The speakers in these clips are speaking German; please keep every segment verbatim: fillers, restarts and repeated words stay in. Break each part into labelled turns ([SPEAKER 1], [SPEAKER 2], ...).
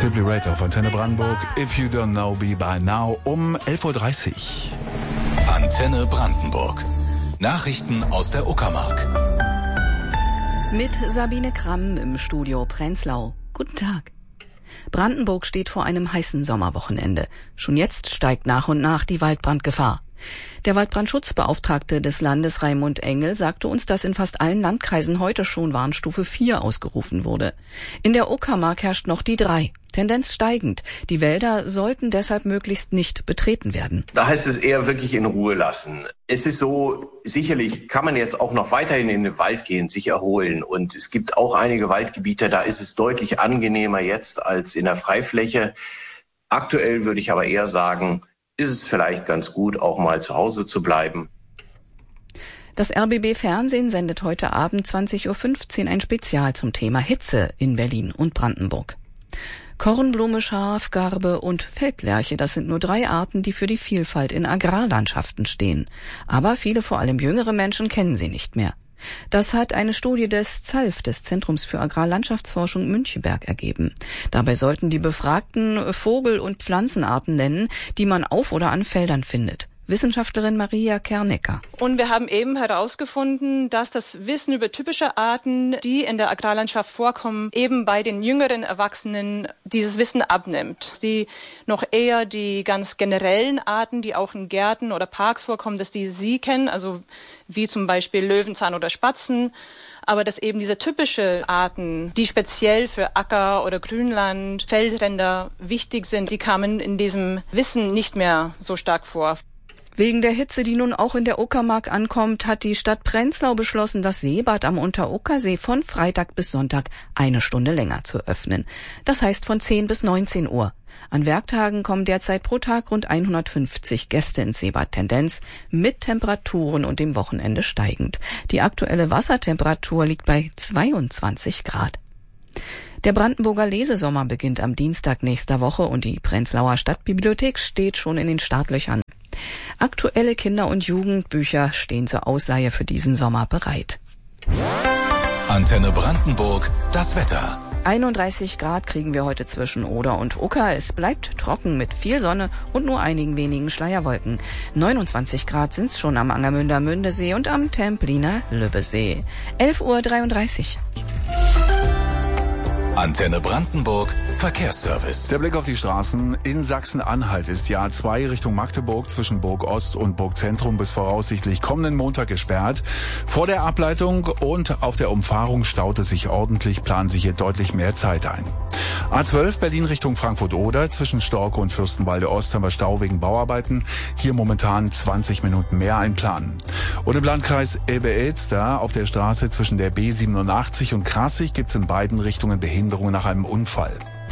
[SPEAKER 1] Simply Red auf Antenne Brandenburg. If you don't know me by now um elf Uhr dreißig.
[SPEAKER 2] Antenne Brandenburg. Nachrichten aus der Uckermark.
[SPEAKER 3] Mit Sabine Kramm im Studio Prenzlau. Guten Tag. Brandenburg steht vor einem heißen Sommerwochenende. Schon jetzt steigt nach und nach die Waldbrandgefahr. Der Waldbrandschutzbeauftragte des Landes Raimund Engel sagte uns, dass in fast allen Landkreisen heute schon Warnstufe vier ausgerufen wurde. In der Uckermark herrscht noch die drei. Tendenz steigend. Die Wälder sollten deshalb möglichst nicht betreten werden.
[SPEAKER 4] Da heißt es eher wirklich in Ruhe lassen. Es ist so, sicherlich kann man jetzt auch noch weiterhin in den Wald gehen, sich erholen. Und es gibt auch einige Waldgebiete, da ist es deutlich angenehmer jetzt als in der Freifläche. Aktuell würde ich aber eher sagen, ist es vielleicht ganz gut, auch mal zu Hause zu bleiben.
[SPEAKER 3] Das R B B Fernsehen sendet heute Abend zwanzig Uhr fünfzehn ein Spezial zum Thema Hitze in Berlin und Brandenburg. Kornblume, Schafgarbe und Feldlerche, das sind nur drei Arten, die für die Vielfalt in Agrarlandschaften stehen. Aber viele, vor allem jüngere Menschen, kennen sie nicht mehr. Das hat eine Studie des Z A L F, des Zentrums für Agrarlandschaftsforschung Müncheberg, ergeben. Dabei sollten die Befragten Vogel- und Pflanzenarten nennen, die man auf oder an Feldern findet. Wissenschaftlerin Maria Kernecker.
[SPEAKER 5] Und wir haben eben herausgefunden, dass das Wissen über typische Arten, die in der Agrarlandschaft vorkommen, eben bei den jüngeren Erwachsenen dieses Wissen abnimmt. Sie noch eher die ganz generellen Arten, die auch in Gärten oder Parks vorkommen, dass die sie kennen, also wie zum Beispiel Löwenzahn oder Spatzen. Aber dass eben diese typische Arten, die speziell für Acker- oder Grünland, Feldränder wichtig sind, die kamen in diesem Wissen nicht mehr so stark vor.
[SPEAKER 3] Wegen der Hitze, die nun auch in der Uckermark ankommt, hat die Stadt Prenzlau beschlossen, das Seebad am Unteruckersee von Freitag bis Sonntag eine Stunde länger zu öffnen. Das heißt von zehn bis neunzehn Uhr. An Werktagen kommen derzeit pro Tag rund hundertfünfzig Gäste ins Seebad. Tendenz mit Temperaturen und dem Wochenende steigend. Die aktuelle Wassertemperatur liegt bei zweiundzwanzig Grad. Der Brandenburger Lesesommer beginnt am Dienstag nächster Woche und die Prenzlauer Stadtbibliothek steht schon in den Startlöchern. Aktuelle Kinder- und Jugendbücher stehen zur Ausleihe für diesen Sommer bereit.
[SPEAKER 2] Antenne Brandenburg, das Wetter.
[SPEAKER 3] einunddreißig Grad kriegen wir heute zwischen Oder und Ucker. Es bleibt trocken mit viel Sonne und nur einigen wenigen Schleierwolken. neunundzwanzig Grad sind's schon am Angermünder Mündesee und am Templiner Lübbesee. elf Uhr dreiunddreißig.
[SPEAKER 2] Antenne Brandenburg, Verkehrsservice.
[SPEAKER 1] Der Blick auf die Straßen. In Sachsen-Anhalt ist die A zwei Richtung Magdeburg zwischen Burg Ost und Burg Zentrum bis voraussichtlich kommenden Montag gesperrt. Vor der Ableitung und auf der Umfahrung staut es sich ordentlich, planen sich hier deutlich mehr Zeit ein. A zwölf Berlin Richtung Frankfurt-Oder zwischen Storke und Fürstenwalde Ost haben wir Stau wegen Bauarbeiten. Hier momentan zwanzig Minuten mehr einplanen. Und im Landkreis Elbe-Elster auf der Straße zwischen der B siebenundachtzig und Krassig gibt es in beiden Richtungen Behinderungen nach einem Unfall.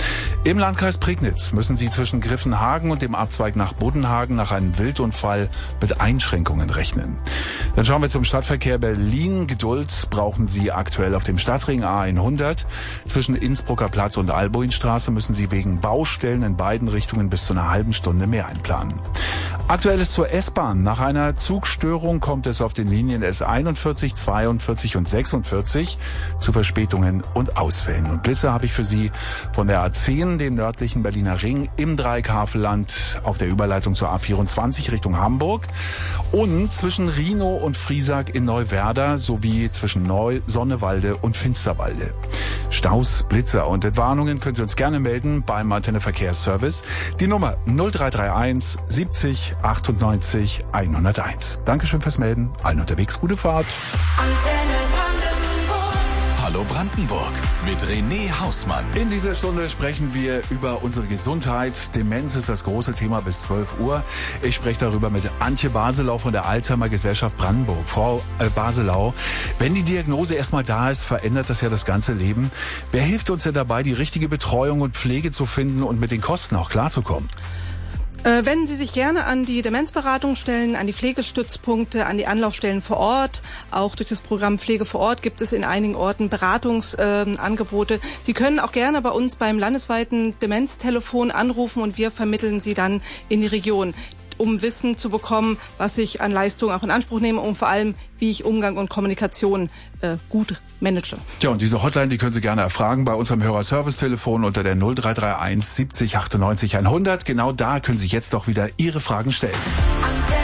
[SPEAKER 1] Im Landkreis Prignitz müssen Sie zwischen Griffenhagen und dem Abzweig nach Buddenhagen nach einem Wildunfall mit Einschränkungen rechnen. Dann schauen wir zum Stadtverkehr Berlin. Geduld brauchen Sie aktuell auf dem Stadtring A hundert. Zwischen Innsbrucker Platz und Albuinstraße müssen Sie wegen Baustellen in beiden Richtungen bis zu einer halben Stunde mehr einplanen. Aktuelles zur S-Bahn. Nach einer Zugstörung kommt es auf den Linien S einundvierzig, zweiundvierzig und sechsundvierzig zu Verspätungen und Ausfällen. Und Blitze habe ich für Sie von der A zehn, dem nördlichen Berliner Ring, im Dreieckhavelland auf der Überleitung zur A vierundzwanzig Richtung Hamburg und zwischen Rhinow und Friesack in Neuwerder sowie zwischen Neu-, Sonnewalde und Finsterwalde. Staus, Blitze und Entwarnungen können Sie uns gerne melden beim Antenne Verkehrsservice. Die Nummer null drei drei eins siebzig achtundneunzig hunderteins. Dankeschön fürs Melden. Allen unterwegs gute Fahrt.
[SPEAKER 2] Antenne Brandenburg. Hallo Brandenburg mit René Hausmann.
[SPEAKER 1] In dieser Stunde sprechen wir über unsere Gesundheit. Demenz ist das große Thema bis zwölf Uhr. Ich spreche darüber mit Antje Baselau von der Alzheimer Gesellschaft Brandenburg. Frau äh, Baselau, wenn die Diagnose erstmal da ist, verändert das ja das ganze Leben. Wer hilft uns denn dabei, die richtige Betreuung und Pflege zu finden und mit den Kosten auch klarzukommen?
[SPEAKER 6] Äh, wenden Sie sich gerne an die Demenzberatungsstellen, an die Pflegestützpunkte, an die Anlaufstellen vor Ort. Auch durch das Programm Pflege vor Ort gibt es in einigen Orten Beratungsangebote. Äh, Sie können auch gerne bei uns beim landesweiten Demenztelefon anrufen und wir vermitteln Sie dann in die Region. um Wissen zu bekommen, was ich an Leistung auch in Anspruch nehme und vor allem, wie ich Umgang und Kommunikation äh, gut manage.
[SPEAKER 1] Ja, und diese Hotline, die können Sie gerne erfragen bei unserem Hörerservice-Telefon unter der null drei drei eins siebzig achtundneunzig hundert. Genau da können Sie jetzt doch wieder Ihre Fragen stellen.